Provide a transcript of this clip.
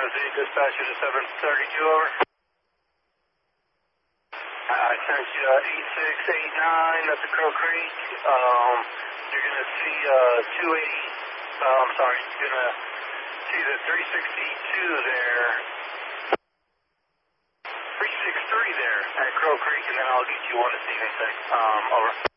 Dispatcher to 732, over. I sent you 8689 up to Crow Creek. You're going to see 280, I'm sorry, you're going to see the 362 there. 363 there at Crow Creek, and then I'll get you on to Steven 6. Over.